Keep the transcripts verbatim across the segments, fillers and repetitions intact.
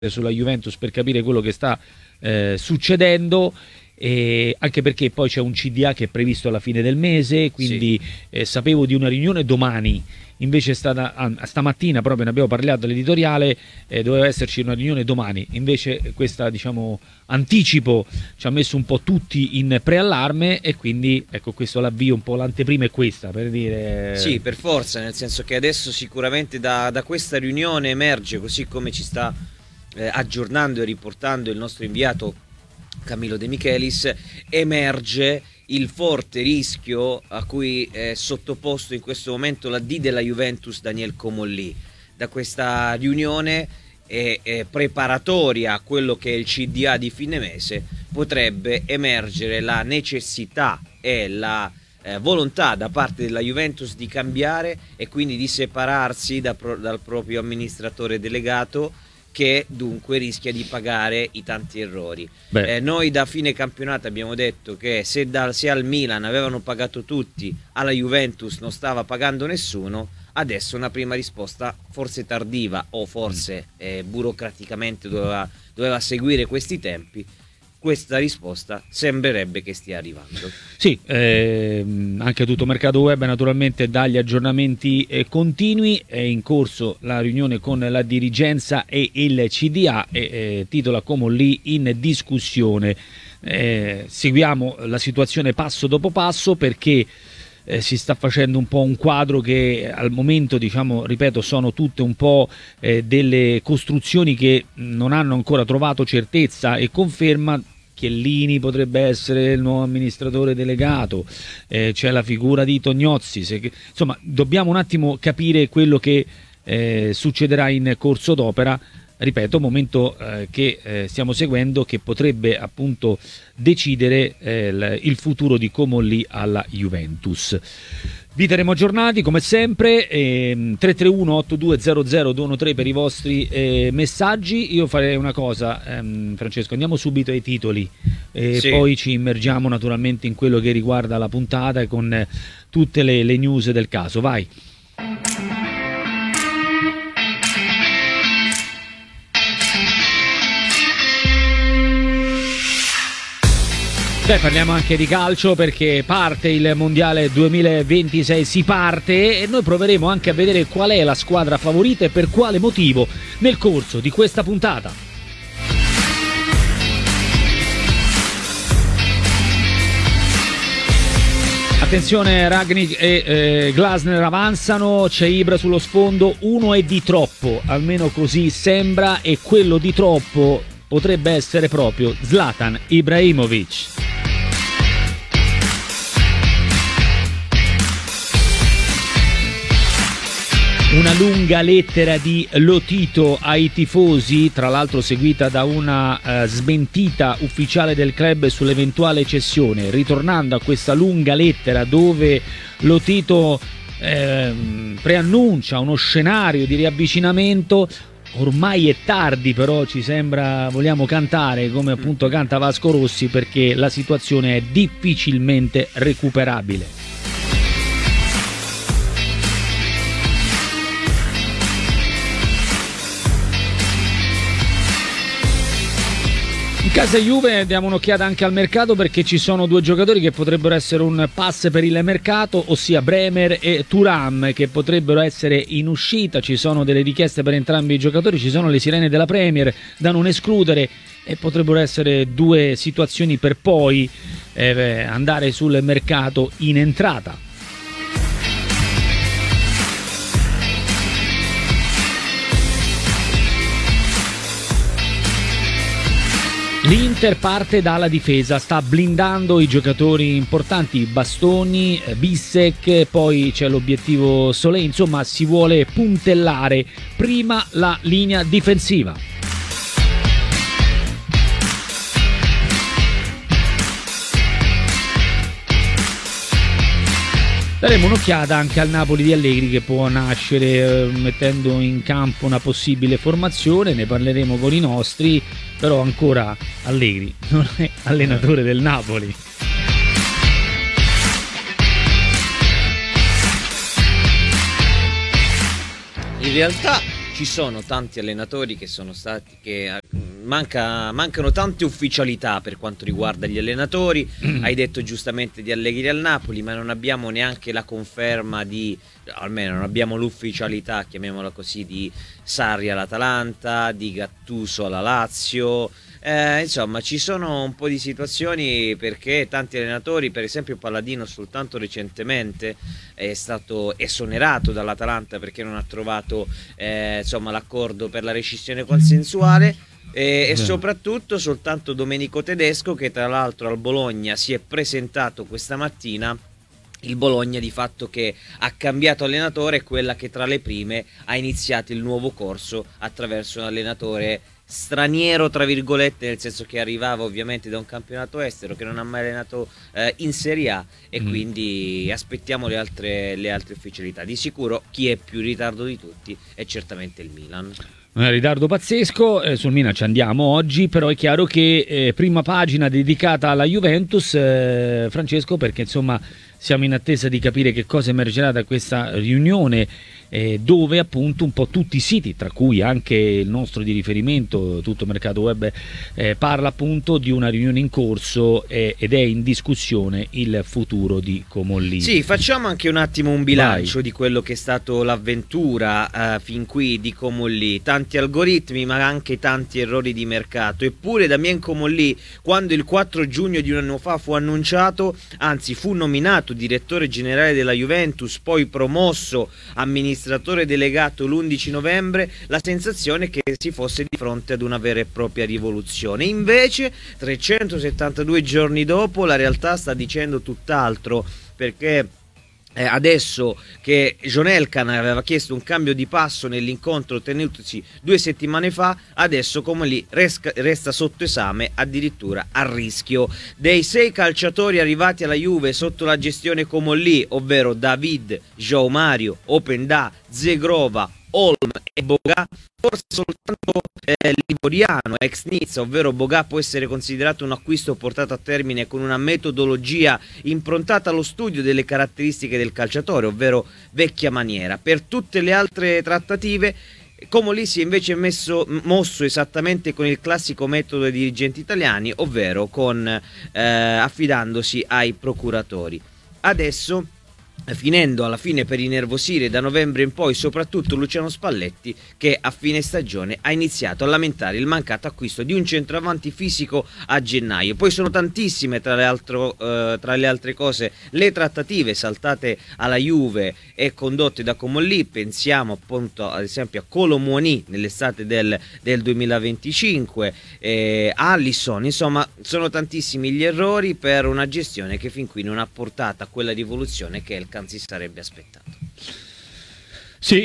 sulla Juventus per capire quello che sta eh, succedendo, e anche perché poi c'è un C D A che è previsto alla fine del mese, quindi sì. eh, sapevo di una riunione domani, invece è stata ah, stamattina, proprio ne abbiamo parlato all'editoriale, eh, doveva esserci una riunione domani, invece questa, diciamo, anticipo ci ha messo un po' tutti in preallarme, e quindi ecco, questo l'avvio, un po' l'anteprima è questa, per dire... Sì, per forza, nel senso che adesso sicuramente da, da questa riunione emerge, così come ci sta eh, aggiornando e riportando il nostro inviato Camillo De Michelis, emerge il forte rischio a cui è sottoposto in questo momento la D della Juventus Daniel Comolli. Da questa riunione e, e preparatoria a quello che è il C D A di fine mese potrebbe emergere la necessità e la eh, volontà da parte della Juventus di cambiare e quindi di separarsi da pro, dal proprio amministratore delegato, che dunque rischia di pagare i tanti errori. Eh, noi da fine campionato abbiamo detto che se, da, se al Milan avevano pagato tutti, alla Juventus non stava pagando nessuno. Adesso una prima risposta, forse tardiva o forse eh, burocraticamente doveva, doveva seguire questi tempi. Questa risposta sembrerebbe che stia arrivando. Sì, ehm, anche tutto mercato web naturalmente dà gli aggiornamenti eh, continui. È in corso la riunione con la dirigenza e il C D A, e eh, titola Comolli in discussione. Eh, seguiamo la situazione passo dopo passo, perché Eh, si sta facendo un po' un quadro che al momento, diciamo, ripeto, sono tutte un po' eh, delle costruzioni che non hanno ancora trovato certezza e conferma. Chiellini potrebbe essere il nuovo amministratore delegato, eh, c'è la figura di Tognozzi, se, insomma dobbiamo un attimo capire quello che eh, succederà in corso d'opera. Ripeto, momento eh, che eh, stiamo seguendo, che potrebbe appunto decidere eh, il futuro di Comolli alla Juventus. Vi terremo aggiornati come sempre, ehm, tre tre uno otto due zero zero due uno tre per i vostri eh, messaggi. Io farei una cosa, ehm, Francesco, andiamo subito ai titoli e sì. Poi ci immergiamo naturalmente in quello che riguarda la puntata con eh, tutte le, le news del caso. Vai! Beh, parliamo anche di calcio, perché parte il mondiale duemilaventisei, si parte, e noi proveremo anche a vedere qual è la squadra favorita e per quale motivo nel corso di questa puntata. Attenzione, Rangnick e eh, Glasner avanzano, c'è Ibra sullo sfondo, uno è di troppo, almeno così sembra, e quello di troppo potrebbe essere proprio Zlatan Ibrahimovic. Una lunga lettera di Lotito ai tifosi, tra l'altro seguita da una uh, smentita ufficiale del club sull'eventuale cessione. Ritornando a questa lunga lettera dove Lotito eh, preannuncia uno scenario di riavvicinamento, ormai è tardi, però ci sembra vogliamo cantare come appunto canta Vasco Rossi, perché la situazione è difficilmente recuperabile. In casa Juve diamo un'occhiata anche al mercato, perché ci sono due giocatori che potrebbero essere un pass per il mercato, ossia Bremer e Thuram, che potrebbero essere in uscita. Ci sono delle richieste per entrambi i giocatori, ci sono le sirene della Premier da non escludere, e potrebbero essere due situazioni per poi eh, andare sul mercato in entrata. L'Inter parte dalla difesa, sta blindando i giocatori importanti, Bastoni, Bissek, poi c'è l'obiettivo Solé, insomma si vuole puntellare prima la linea difensiva. Daremo un'occhiata anche al Napoli di Allegri, che può nascere eh, mettendo in campo una possibile formazione, ne parleremo con i nostri, però ancora Allegri non è allenatore del Napoli. In realtà ci sono tanti allenatori che sono stati che manca, mancano tante ufficialità per quanto riguarda gli allenatori. Mm. Hai detto giustamente di Allegri al Napoli, ma non abbiamo neanche la conferma di, almeno non abbiamo l'ufficialità, chiamiamola così, di Sarri all'Atalanta, di Gattuso alla Lazio. Eh, insomma, ci sono un po' di situazioni perché tanti allenatori, per esempio Palladino soltanto recentemente è stato esonerato dall'Atalanta perché non ha trovato eh, insomma, l'accordo per la rescissione consensuale. E, e soprattutto soltanto Domenico Tedesco, che tra l'altro al Bologna si è presentato questa mattina. Il Bologna di fatto che ha cambiato allenatore, è quella che tra le prime ha iniziato il nuovo corso attraverso un allenatore straniero tra virgolette, nel senso che arrivava ovviamente da un campionato estero, che non ha mai allenato eh, in Serie A, e mm. quindi aspettiamo le altre, le altre ufficialità. Di sicuro chi è più in ritardo di tutti è certamente il Milan. Un ritardo pazzesco, eh, sul Milan ci andiamo oggi, però è chiaro che eh, prima pagina dedicata alla Juventus, eh, Francesco, perché insomma siamo in attesa di capire che cosa emergerà da questa riunione, eh, dove appunto un po' tutti i siti, tra cui anche il nostro di riferimento, Tutto Mercato Web, eh, parla appunto di una riunione in corso eh, ed è in discussione il futuro di Comolli. Sì, facciamo anche un attimo un bilancio Vai. di quello che è stato l'avventura eh, fin qui di Comolli. Tanti algoritmi ma anche tanti errori di mercato, eppure Damien Comolli, quando il quattro giugno di un anno fa fu annunciato, anzi fu nominato direttore generale della Juventus, poi promosso amministratore delegato l'undici novembre, la sensazione che si fosse di fronte ad una vera e propria rivoluzione. Invece trecentosettantadue giorni dopo la realtà sta dicendo tutt'altro, perché Eh, adesso che John Elkann aveva chiesto un cambio di passo nell'incontro tenutosi due settimane fa, adesso Comolli resta, resta sotto esame, addirittura a rischio. Dei sei calciatori arrivati alla Juve sotto la gestione Comolli, ovvero David, João Mario, Openda, Zegrova, Olm e Boga, forse soltanto eh, Livoriano, ex Nizza, ovvero Boga, può essere considerato un acquisto portato a termine con una metodologia improntata allo studio delle caratteristiche del calciatore, ovvero vecchia maniera. Per tutte le altre trattative Comolli si è invece messo, mosso esattamente con il classico metodo dei dirigenti italiani, ovvero con eh, affidandosi ai procuratori. Adesso, finendo alla fine per innervosire da novembre in poi soprattutto Luciano Spalletti, che a fine stagione ha iniziato a lamentare il mancato acquisto di un centravanti fisico a gennaio. Poi sono tantissime tra le, altro, eh, tra le altre cose le trattative saltate alla Juve e condotte da Comolli. Pensiamo appunto ad esempio a Kolo Muani nell'estate del, del duemilaventicinque, eh, Alisson, insomma sono tantissimi gli errori per una gestione che fin qui non ha portato a quella rivoluzione che è il si sarebbe aspettato. Sì,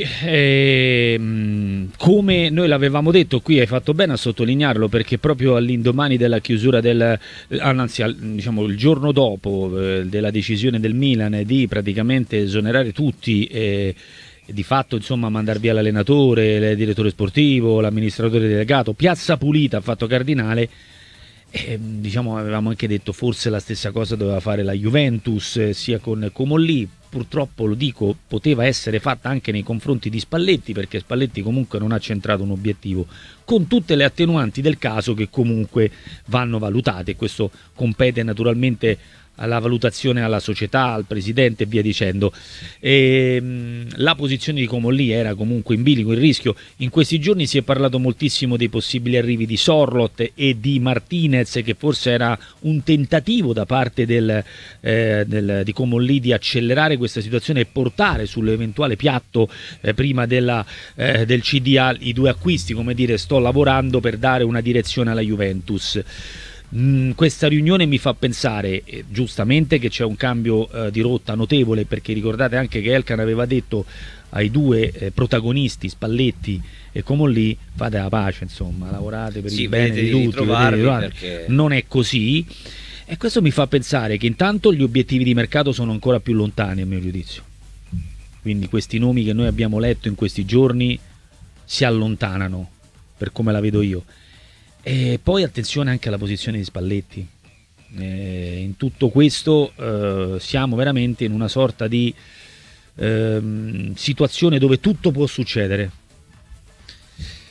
ehm, come noi l'avevamo detto, qui hai fatto bene a sottolinearlo, perché proprio all'indomani della chiusura del, anzi al, diciamo il giorno dopo eh, della decisione del Milan di praticamente esonerare tutti e eh, di fatto insomma mandar via l'allenatore, il direttore sportivo, l'amministratore delegato, piazza pulita, ha fatto Cardinale. Eh, diciamo avevamo anche detto forse la stessa cosa doveva fare la Juventus eh, sia con Comolli. Purtroppo, lo dico, poteva essere fatta anche nei confronti di Spalletti, perché Spalletti comunque non ha centrato un obiettivo, con tutte le attenuanti del caso che comunque vanno valutate, e questo compete naturalmente alla valutazione, alla società, al presidente e via dicendo. E, mh, la posizione di Comolli era comunque in bilico, il rischio. In questi giorni si è parlato moltissimo dei possibili arrivi di Sorloth e di Martinez, che forse era un tentativo da parte del, eh, del, di Comolli di accelerare questa situazione e portare sull'eventuale piatto eh, prima della, eh, del C D A i due acquisti, come dire sto lavorando per dare una direzione alla Juventus. Mm, questa riunione mi fa pensare eh, giustamente che c'è un cambio eh, di rotta notevole, perché ricordate anche che Elkann aveva detto ai due eh, protagonisti Spalletti e Comolli: fate la pace, insomma, lavorate per sì, il bene di tutti, perché... non è così, e questo mi fa pensare che intanto gli obiettivi di mercato sono ancora più lontani a mio giudizio, quindi questi nomi che noi abbiamo letto in questi giorni si allontanano per come la vedo io. E poi attenzione anche alla posizione di Spalletti. Eh, in tutto questo eh, siamo veramente in una sorta di eh, situazione dove tutto può succedere.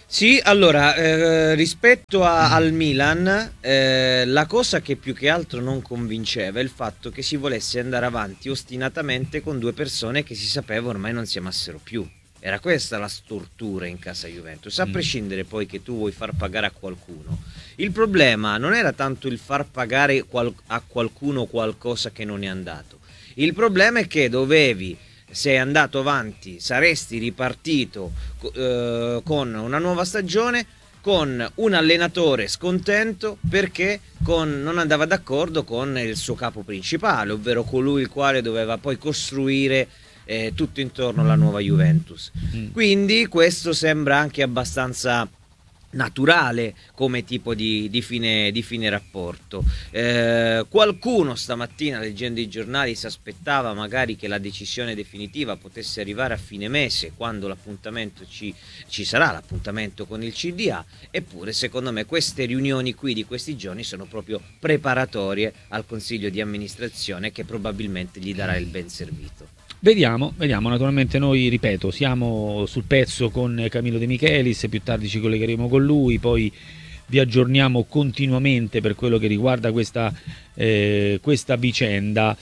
Sì, allora, eh, rispetto a, al Milan, eh, la cosa che più che altro non convinceva è il fatto che si volesse andare avanti ostinatamente con due persone che si sapeva ormai non si amassero più. Era questa la stortura in casa Juventus, a prescindere poi che tu vuoi far pagare a qualcuno. Il problema non era tanto il far pagare qual- a qualcuno qualcosa che non è andato. Il problema è che dovevi, sei andato avanti, saresti ripartito eh, con una nuova stagione, con un allenatore scontento perché con, non andava d'accordo con il suo capo principale, ovvero colui il quale doveva poi costruire eh, tutto intorno alla nuova Juventus. Mm. Quindi questo sembra anche abbastanza naturale come tipo di, di, fine, di fine rapporto. Eh, qualcuno stamattina leggendo i giornali si aspettava magari che la decisione definitiva potesse arrivare a fine mese, quando l'appuntamento ci, ci sarà, l'appuntamento con il C D A, eppure secondo me queste riunioni qui di questi giorni sono proprio preparatorie al consiglio di amministrazione che probabilmente gli darà il ben servito. Vediamo, vediamo, naturalmente noi, ripeto, siamo sul pezzo con Camillo De Michelis, più tardi ci collegheremo con lui, poi vi aggiorniamo continuamente per quello che riguarda questa, eh, questa vicenda.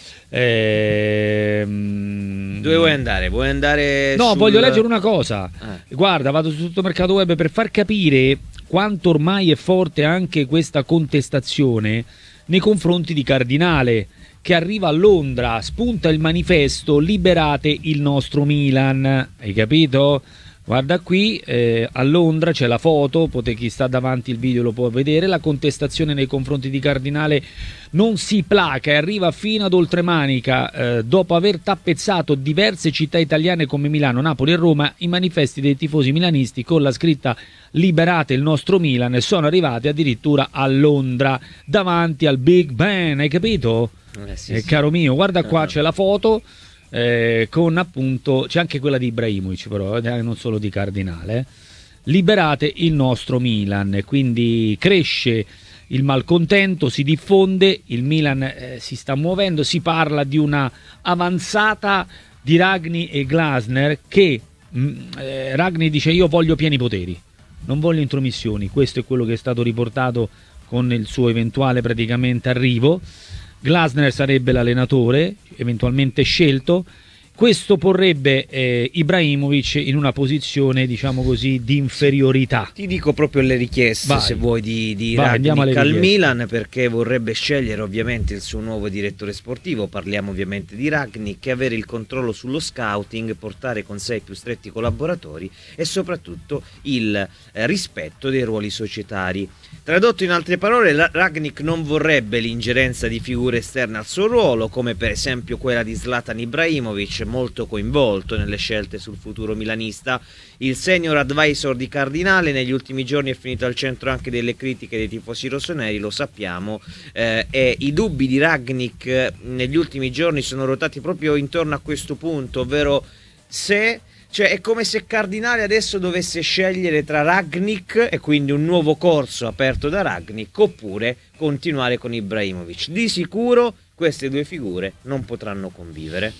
Eh, Dove vuoi andare? Vuoi andare No, sul... voglio leggere una cosa. Eh. Guarda, vado su tutto Mercato Web per far capire quanto ormai è forte anche questa contestazione nei confronti di Cardinale, che arriva a Londra, spunta il manifesto "Liberate il nostro Milan", hai capito? Guarda qui, eh, a Londra c'è la foto, potete, chi sta davanti il video lo può vedere, la contestazione nei confronti di Cardinale non si placa e arriva fino ad Oltremanica. Eh, dopo aver tappezzato diverse città italiane come Milano, Napoli e Roma, i manifesti dei tifosi milanisti con la scritta "Liberate il nostro Milan" sono arrivati addirittura a Londra, davanti al Big Ben, hai capito? Eh, sì, eh, sì. Caro mio, guarda qua, c'è la foto eh, con appunto, c'è anche quella di Ibrahimovic però, eh, non solo di Cardinale. Liberate il nostro Milan, quindi cresce il malcontento, si diffonde, il Milan eh, si sta muovendo, si parla di una avanzata di Ragni e Glasner che mh, eh, Ragni dice: io voglio pieni poteri, non voglio intromissioni. Questo è quello che è stato riportato con il suo eventuale praticamente arrivo. Glasner sarebbe l'allenatore eventualmente scelto. Questo porrebbe eh, Ibrahimovic in una posizione, diciamo così, di inferiorità. Ti dico proprio le richieste, Vai. se vuoi, di, di Vai, Ragnik al Milan, perché vorrebbe scegliere ovviamente il suo nuovo direttore sportivo, parliamo ovviamente di Ragnik, avere il controllo sullo scouting, portare con sé i più stretti collaboratori e soprattutto il eh, rispetto dei ruoli societari. Tradotto in altre parole, Ragnik non vorrebbe l'ingerenza di figure esterne al suo ruolo, come per esempio quella di Zlatan Ibrahimovic, molto coinvolto nelle scelte sul futuro milanista. Il senior advisor di Cardinale negli ultimi giorni è finito al centro anche delle critiche dei tifosi rossoneri, lo sappiamo, eh, e i dubbi di Ragnik negli ultimi giorni sono ruotati proprio intorno a questo punto, ovvero se... Cioè è come se Cardinale adesso dovesse scegliere tra Ragnik e quindi un nuovo corso aperto da Ragnik, oppure continuare con Ibrahimovic. Di sicuro queste due figure non potranno convivere.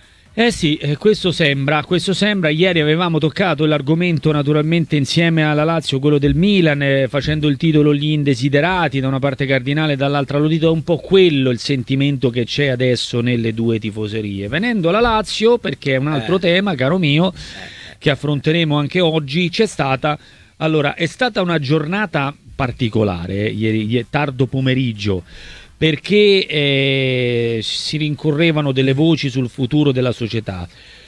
Eh sì, eh, questo sembra, questo sembra. Ieri avevamo toccato l'argomento naturalmente insieme alla Lazio, quello del Milan, eh, facendo il titolo "Gli indesiderati", da una parte Cardinale, dall'altra Lotito. È un po' quello il sentimento che c'è adesso nelle due tifoserie. Venendo alla Lazio, perché è un altro eh. tema, caro mio, eh. che affronteremo anche oggi, c'è stata, allora, è stata una giornata particolare, eh, ieri, ieri tardo pomeriggio, perché eh, si rincorrevano delle voci sul futuro della società.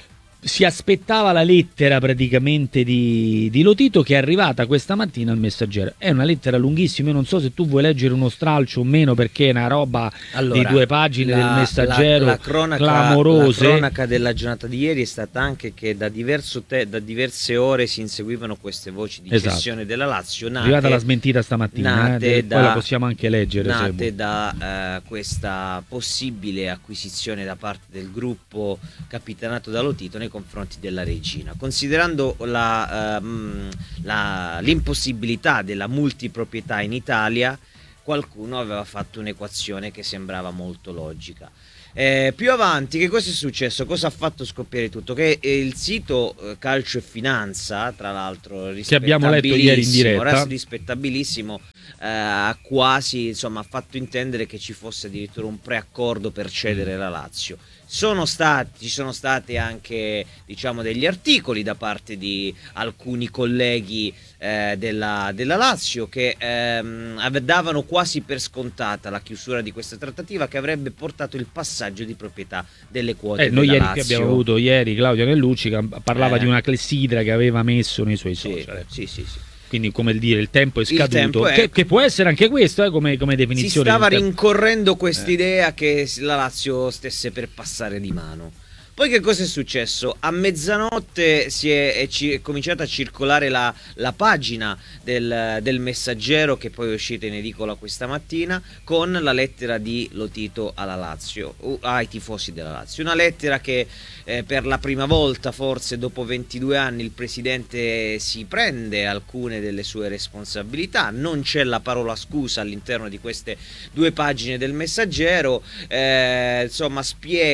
Si aspettava la lettera praticamente di, di Lotito, che è arrivata questa mattina al Messaggero. È una lettera lunghissima, io non so se tu vuoi leggere uno stralcio o meno, perché è una roba allora, di due pagine la, del Messaggero, la, la cronaca, clamorose. La cronaca della giornata di ieri è stata anche che da, diverso te, da diverse ore si inseguivano queste voci di esatto. cessione della Lazio. Nate, è arrivata la smentita stamattina, eh, da, poi la possiamo anche leggere. Nate se da uh, questa possibile acquisizione da parte del gruppo capitanato da Lotito nei confronti della regina, considerando la, uh, la, l'impossibilità della multiproprietà in Italia. Qualcuno aveva fatto un'equazione che sembrava molto logica. Eh, più avanti, che cosa è successo? Cosa ha fatto scoppiare tutto? Che il sito eh, Calcio e Finanza, tra l'altro, che abbiamo letto ieri in diretta, rispettabilissimo, eh, ha quasi, insomma, ha fatto intendere che ci fosse addirittura un preaccordo per cedere mm. la Lazio. Sono stati, ci sono stati anche, diciamo, degli articoli da parte di alcuni colleghi eh, della, della Lazio che ehm, davano quasi per scontata la chiusura di questa trattativa, che avrebbe portato il passaggio di proprietà delle quote eh, della noi ieri Lazio. abbiamo avuto ieri Claudio Nellucci che parlava eh. di una clessidra che aveva messo nei suoi sì, social. Sì, sì, sì. Quindi, come dire, il tempo è scaduto, tempo è... Che, che può essere anche questo eh, come, come definizione. Si stava rincorrendo quest'idea eh. che la Lazio stesse per passare di mano. Poi che cosa è successo? A mezzanotte si è, è, è cominciata a circolare la, la pagina del, del Messaggero, che poi è uscita in edicola questa mattina, con la lettera di Lotito alla Lazio, ai tifosi della Lazio. Una lettera che eh, per la prima volta, forse dopo ventidue anni, il presidente si prende alcune delle sue responsabilità. Non c'è la parola scusa all'interno di queste due pagine del Messaggero, eh, insomma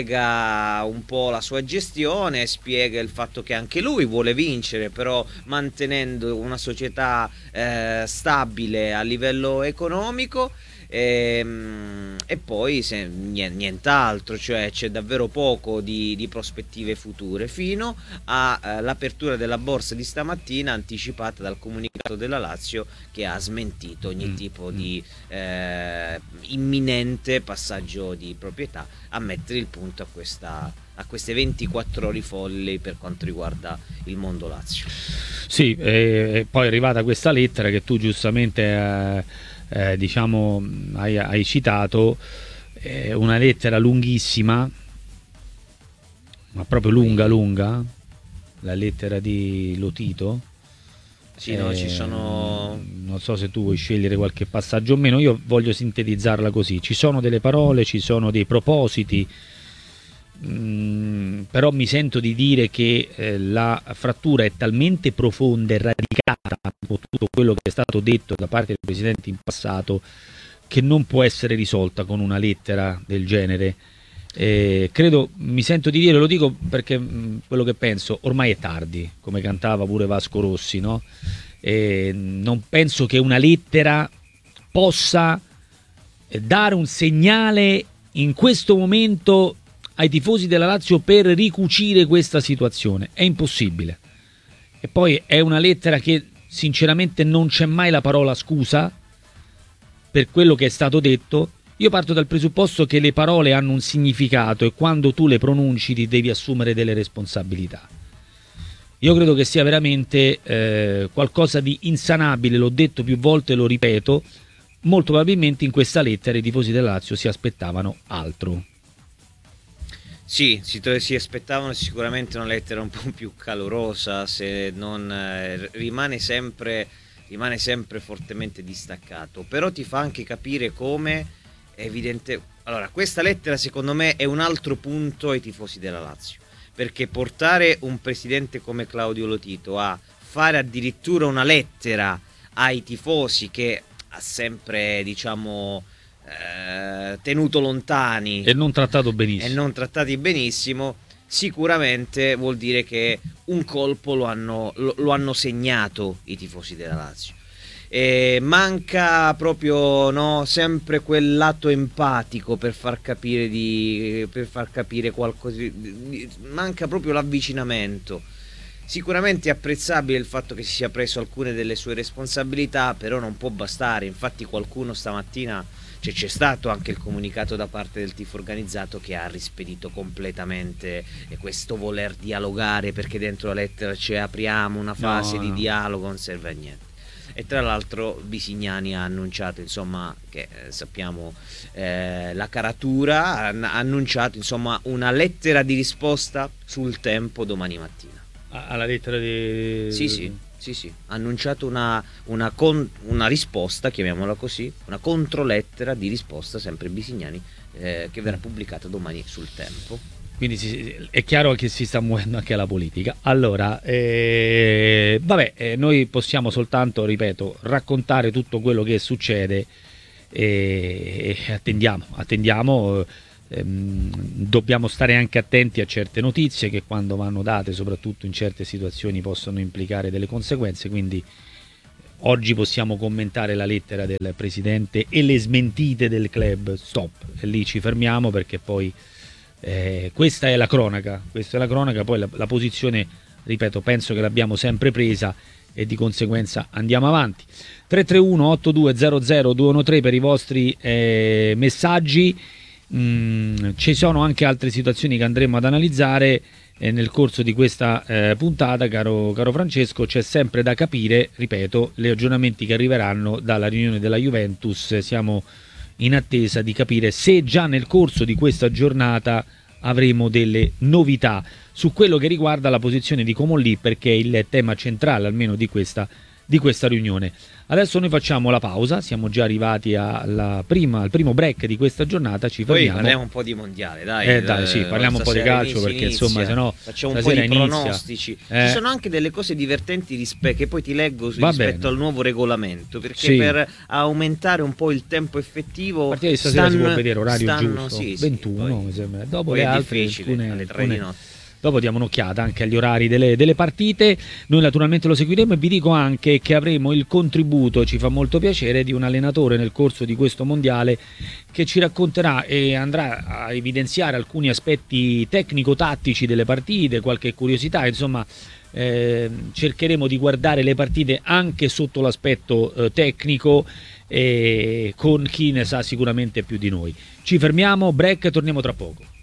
spiega un po' la sua gestione, spiega il fatto che anche lui vuole vincere, però mantenendo una società eh, stabile a livello economico, e, e poi se, nient'altro, cioè c'è davvero poco di, di prospettive future, fino all'apertura eh, della borsa di stamattina, anticipata dal comunicato della Lazio, che ha smentito ogni mm. tipo di eh, imminente passaggio di proprietà, a mettere il punto a questa a queste ventiquattro ore folli per quanto riguarda il mondo Lazio. Sì, e poi è arrivata questa lettera che tu giustamente eh, eh, diciamo hai, hai citato, eh, una lettera lunghissima, ma proprio lunga lunga, la lettera di Lotito. Sì, no, eh, ci sono... Non so se tu vuoi scegliere qualche passaggio o meno, io voglio sintetizzarla così: ci sono delle parole, ci sono dei propositi. Mm, però mi sento di dire che eh, la frattura è talmente profonda e radicata con tutto quello che è stato detto da parte del Presidente in passato, che non può essere risolta con una lettera del genere. Eh, credo, mi sento di dire, lo dico perché mh, quello che penso, ormai è tardi, come cantava pure Vasco Rossi, no? Eh, non penso che una lettera possa eh, dare un segnale in questo momento ai tifosi della Lazio per ricucire questa situazione. È impossibile. E poi è una lettera che sinceramente non c'è mai la parola scusa per quello che è stato detto. Io parto dal presupposto che le parole hanno un significato e quando tu le pronunci ti devi assumere delle responsabilità. Io credo che sia veramente eh, qualcosa di insanabile, l'ho detto più volte e lo ripeto. Molto probabilmente in questa lettera i tifosi della Lazio si aspettavano altro. Sì, si, si aspettavano sicuramente una lettera un po' più calorosa, se non eh, rimane sempre, rimane sempre fortemente distaccato, però ti fa anche capire come è evidente. Allora, questa lettera secondo me è un altro punto ai tifosi della Lazio, perché portare un presidente come Claudio Lotito a fare addirittura una lettera ai tifosi che ha sempre, diciamo, Eh, tenuto lontani e non trattato benissimo e non trattati benissimo, sicuramente vuol dire che un colpo lo hanno, lo, lo hanno segnato i tifosi della Lazio. E manca proprio, no, sempre quel lato empatico per far capire di per far capire qualcosa, manca proprio l'avvicinamento. Sicuramente è apprezzabile il fatto che si sia preso alcune delle sue responsabilità, però non può bastare. Infatti qualcuno stamattina, cioè, c'è stato anche il comunicato da parte del tifo organizzato che ha rispedito completamente questo voler dialogare, perché dentro la lettera c'è apriamo una fase no, di no. dialogo, non serve a niente. E tra l'altro Bisignani ha annunciato, insomma, che eh, sappiamo eh, la caratura, ha annunciato, insomma, una lettera di risposta sul Tempo domani mattina. Alla lettera di... Sì, sì, sì, sì. Ha annunciato una, una, con, una risposta, chiamiamola così, una controlettera di risposta, sempre Bisignani, eh, che verrà pubblicata domani sul Tempo. Quindi si, è chiaro che si sta muovendo anche la politica. Allora, eh, vabbè, eh, noi possiamo soltanto, ripeto, raccontare tutto quello che succede e, e attendiamo, attendiamo. ehm, dobbiamo stare anche attenti a certe notizie che quando vanno date, soprattutto in certe situazioni, possono implicare delle conseguenze, quindi oggi possiamo commentare la lettera del presidente e le smentite del club, stop, e lì ci fermiamo perché poi eh, questa è la cronaca, questa è la cronaca, poi la, la posizione, ripeto, penso che l'abbiamo sempre presa e di conseguenza andiamo avanti. tre tre uno otto due zero zero due uno tre per i vostri eh, messaggi. Mm, ci sono anche altre situazioni che andremo ad analizzare eh, nel corso di questa eh, puntata, caro, caro Francesco. C'è sempre da capire, ripeto, gli aggiornamenti che arriveranno dalla riunione della Juventus. Siamo in attesa di capire se già nel corso di questa giornata avremo delle novità su quello che riguarda la posizione di Comolli, perché è il tema centrale almeno di questa, di questa riunione. Adesso noi facciamo la pausa, siamo già arrivati alla prima, al primo break di questa giornata, ci fermiamo. Poi parliamo un po' di mondiale, dai. Eh, dai, sì, parliamo un po' di calcio perché inizia, insomma se no facciamo un po' di pronostici. Eh. Ci sono anche delle cose divertenti rispe- che poi ti leggo Va rispetto bene. al nuovo regolamento, perché Sì. per aumentare un po' il tempo effettivo A partire di stasera stanno, si può vedere orario stanno, giusto, sì, sì, ventuno poi- mi sembra. Dopo poi le è altre difficile, alcune- alle tre alcune- di notte. Dopo diamo un'occhiata anche agli orari delle, delle partite, noi naturalmente lo seguiremo e vi dico anche che avremo il contributo, ci fa molto piacere, di un allenatore nel corso di questo mondiale che ci racconterà e andrà a evidenziare alcuni aspetti tecnico-tattici delle partite, qualche curiosità, insomma eh, cercheremo di guardare le partite anche sotto l'aspetto eh, tecnico e con chi ne sa sicuramente più di noi. Ci fermiamo, break, torniamo tra poco.